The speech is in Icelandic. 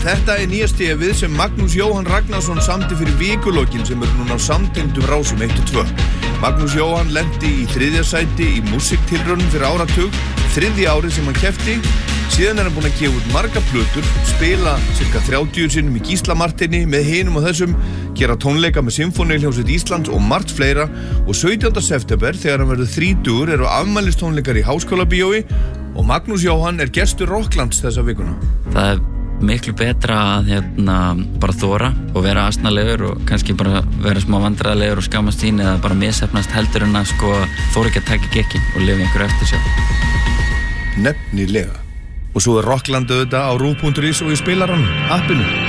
Þetta nýja stefið sem Magnús Jóhann Ragnarsson samdi fyrir vikulokkin sem núna á samtengdum rásum 1 og 2. Magnús Jóhann lenti í 3. sæti í músiktilraunum fyrir áratug, 3. árið sem hann keppti. Síðan hann búinn að gefa út marga plötur, spila cirka 30 sinnum í Gíslamartinni með hinum og þessum, gera tónleika með Sinfóníuhljómsveit Íslands og margt fleira. Og 17. september, þegar hann verður 30, eru afmælistónleikar í Háskólabíói og Magnús Jóhann gestur Rocklands þessa vikuna. Það miklu betra að bara þora og vera asnalegur og kannski bara vera smá vandræðalegur og skammast sín eða bara misheppnast heldur en að þora ekki að taka gekkin og lifa einhverju eftir sjálf. Nefnilega. Og svo Rockland auðvitað á RÚV.is og í spilaranum, appinu.